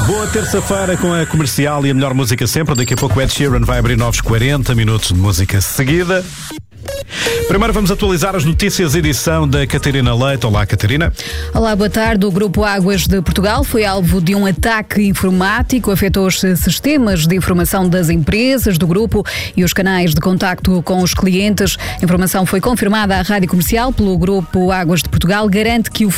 Boa terça-feira com a Comercial e a melhor música sempre. Daqui a pouco o Ed Sheeran vai abrir novos 40 minutos de música seguida. Primeiro vamos atualizar as notícias, edição da Catarina Leite. Olá, Catarina. Olá, boa tarde. O Grupo Águas de Portugal foi alvo de um ataque informático. Afetou os sistemas de informação das empresas do grupo e os canais de contacto com os clientes. A informação foi confirmada à Rádio Comercial pelo Grupo Águas de Portugal. Garante que o